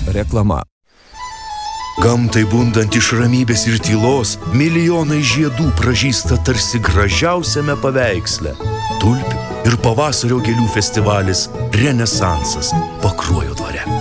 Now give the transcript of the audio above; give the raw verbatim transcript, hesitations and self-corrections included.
Reklama. Gamtai bundant iš ramybės ir tylos, milijonai žiedų pražysta tarsi gražiausiame paveiksle. Tulpių ir pavasario gėlių festivalis Renesansas Pakruojo dvare.